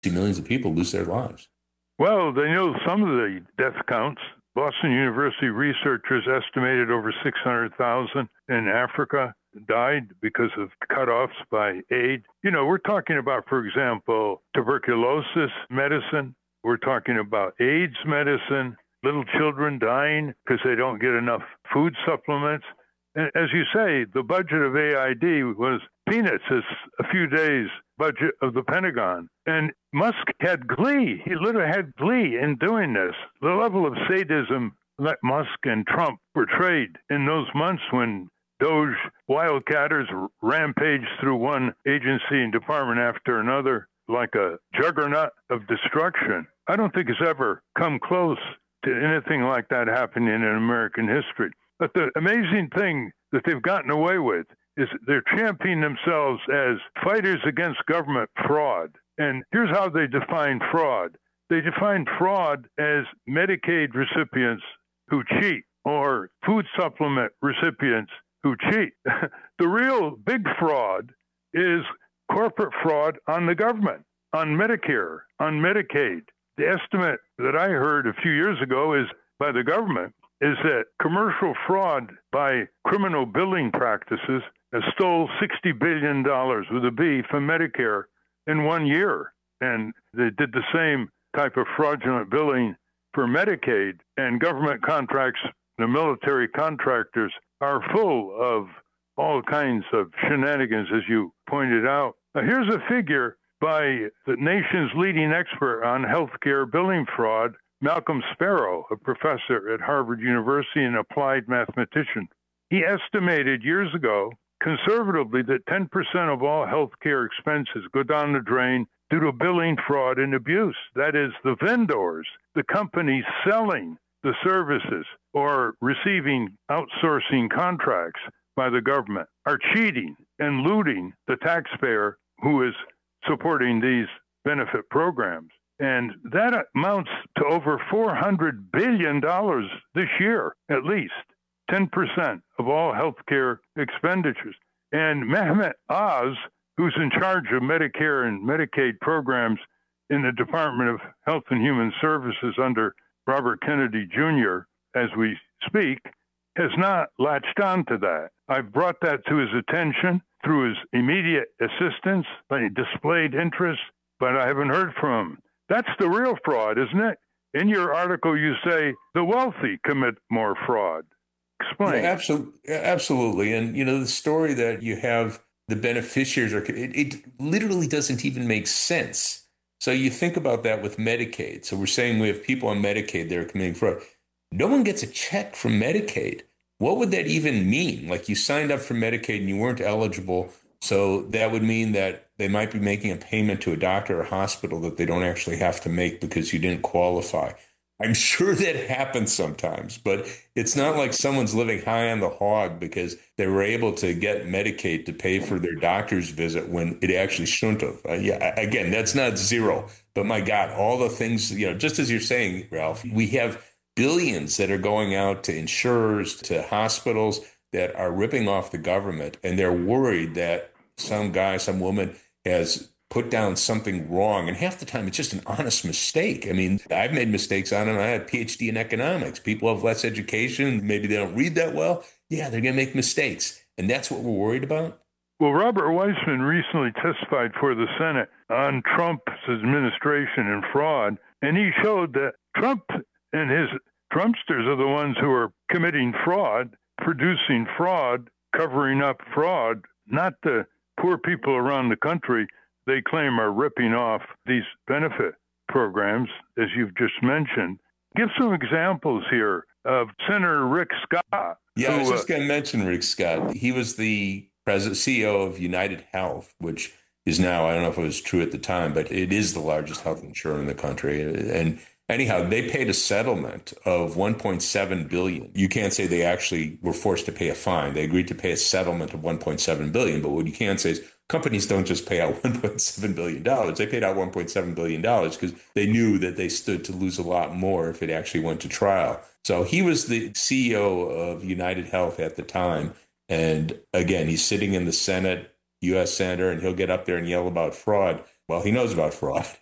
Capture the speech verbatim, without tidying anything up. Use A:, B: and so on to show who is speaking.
A: millions of people lose their lives.
B: Well, they know some of the death counts. Boston University researchers estimated over six hundred thousand in Africa died because of cutoffs by aid. You know, we're talking about, for example, tuberculosis medicine. We're talking about AIDS medicine, little children dying because they don't get enough food supplements. And as you say, the budget of A I D was peanuts. It's a few days budget of the Pentagon. And Musk had glee. He literally had glee in doing this. The level of sadism that Musk and Trump portrayed in those months when Doge wildcatters rampaged through one agency and department after another like a juggernaut of destruction, I don't think it's ever come close to anything like that happening in American history. But the amazing thing that they've gotten away with is they're championing themselves as fighters against government fraud. And here's how they define fraud. They define fraud as Medicaid recipients who cheat or food supplement recipients who cheat. The real big fraud is corporate fraud on the government, on Medicare, on Medicaid. The estimate that I heard a few years ago is by the government is that commercial fraud by criminal billing practices has stole sixty billion dollars with a B from Medicare in one year. And they did the same type of fraudulent billing for Medicaid, and government contracts, the military contractors are full of all kinds of shenanigans, as you pointed out. Now, here's a figure by the nation's leading expert on healthcare billing fraud, Malcolm Sparrow, a professor at Harvard University and applied mathematician. He estimated years ago, conservatively, that ten percent of all healthcare expenses go down the drain due to billing fraud and abuse. That is, the vendors, the companies selling the services or receiving outsourcing contracts by the government are cheating and looting the taxpayer who is supporting these benefit programs. And that amounts to over four hundred billion dollars this year, at least, ten percent of all healthcare expenditures. And Mehmet Oz, who's in charge of Medicare and Medicaid programs in the Department of Health and Human Services under Robert Kennedy Junior, as we speak, has not latched on to that. I've brought that to his attention through his immediate assistance, he displayed interest, but I haven't heard from him. That's the real fraud, isn't it? In your article, you say the wealthy commit more fraud. Explain.
A: Yeah, absolutely, absolutely. And, you know, the story that you have the beneficiaries, are it, it literally doesn't even make sense. So you think about that with Medicaid. So we're saying we have people on Medicaid that are committing fraud. No one gets a check from Medicaid. What would that even mean? Like, you signed up for Medicaid and you weren't eligible. So that would mean that they might be making a payment to a doctor or hospital that they don't actually have to make because you didn't qualify. I'm sure that happens sometimes, but it's not like someone's living high on the hog because they were able to get Medicaid to pay for their doctor's visit when it actually shouldn't have. Uh, yeah, again, that's not zero, but my God, all the things, you know, just as you're saying, Ralph, we have billions that are going out to insurers, to hospitals that are ripping off the government, and they're worried that some guy, some woman has put down something wrong. And half the time, it's just an honest mistake. I mean, I've made mistakes on it. I had a P H D in economics. People have less education. Maybe they don't read that well. Yeah, they're going to make mistakes. And that's what we're worried about.
B: Well, Robert Weissman recently testified for the Senate on Trump's administration and fraud. And he showed that Trump and his Trumpsters are the ones who are committing fraud, producing fraud, covering up fraud, not the poor people around the country they claim are ripping off these benefit programs, as you've just mentioned. Give some examples here of Senator Rick Scott.
A: Yeah,
B: who,
A: I was just
B: uh,
A: going to mention Rick Scott. He was the president, C E O of United Health, which is now, I don't know if it was true at the time, but it is the largest health insurer in the country. And anyhow, they paid a settlement of one point seven billion dollars. You can't say they actually were forced to pay a fine. They agreed to pay a settlement of one point seven billion dollars. But what you can say is companies don't just pay out one point seven billion dollars. They paid out one point seven billion dollars because they knew that they stood to lose a lot more if it actually went to trial. So he was the C E O of United Health at the time. And again, he's sitting in the Senate, U S Senator, and he'll get up there and yell about fraud. Well, he knows about fraud.